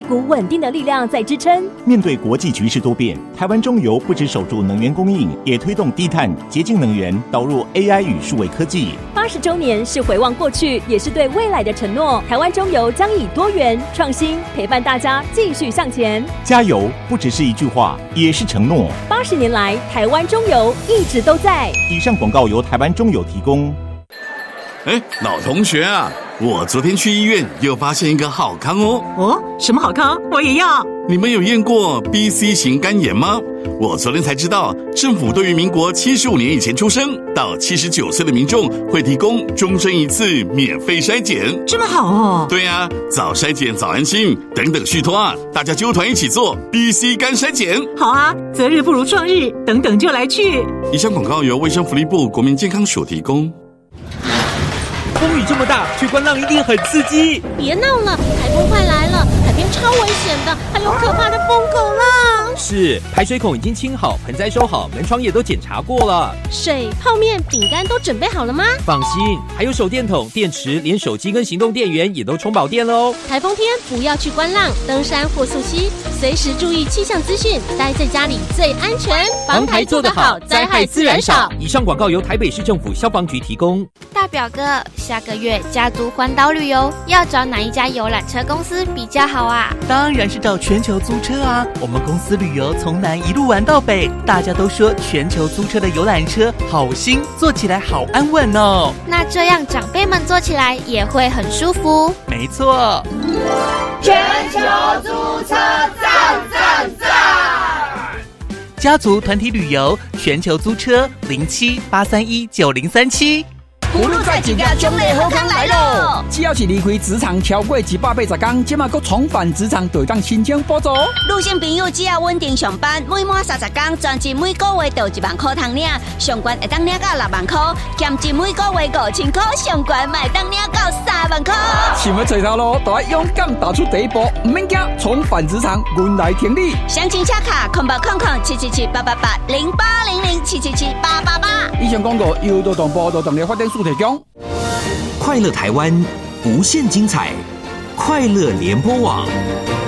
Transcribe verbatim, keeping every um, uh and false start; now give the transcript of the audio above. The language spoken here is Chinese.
股稳定的力量在支撑。 面对国际局势多变，台湾中油不只守住能源供应，也推动低碳、洁净能源，导入 A I 与数位科技。 八十周年是回望过去，也是对未来的承诺。台湾中油将以多元创新陪伴大家继续向前。 加油不只是一句话，也是承诺。 八十年来，台湾中油一直都在。 以上广告由台湾中油提供。 哎，老同学啊，我昨天去医院又发现一个好康哦。 哦，什么好康？我也要。 你们有验过 B C 型肝炎吗？我昨天才知道，政府对于民国七十五年以前出生到七十九岁的民众会提供终身一次免费筛检。 这么好哦。 对啊，早筛检早安心，等等续托啊，大家揪团一起做 B C 肝筛检。 好啊，择日不如撞日，等等就来去。 以上广告由卫生福利部国民健康署提供。 风雨这么大，去观浪一定很刺激。 别闹了，台风快来了，海边超危险的，还有可怕的疯狗浪。 是，排水孔已经清好，盆栽收好，门窗也都检查过了。 水、泡面、饼干都准备好了吗？ 放心，还有手电筒、电池，连手机跟行动电源也都充饱电了哦。 台风天不要去观浪、登山或溯溪，随时注意气象资讯，待在家里最安全。 防台做得好，灾害自然少。以上广告由台北市政府消防局提供。 大表哥，下个月家族环岛旅游，要找哪一家游览车公司比较好啊？ 当然是找全球租车啊！我们公司旅游从南一路玩到北，大家都说全球租车的游览车好新，坐起来好安稳哦。 那这样长辈们坐起来也会很舒服。 没错， 全球租车赞赞赞！ 家族团体旅游，全球租车零七八三一九零三七。 葫芦菜一家奖励好康来咯！只要是离开职场超过一百八十天，即马阁重返职场，就当申请补助。 女性朋友只要稳定上班，每满三十天，专辑每个月就一万块通领，上悬会当领到六万块，兼职每个月五千块，上悬卖当领到三万块。 想要找头路，就要勇敢踏出第一步，唔免惊，重返职场，阮来挺你。 详情洽卡空八空空七七七八八八零八零零七七七八八八。 以上广告由劳动部劳动力发展署提供。 快乐台湾，无限精彩，快乐联播网。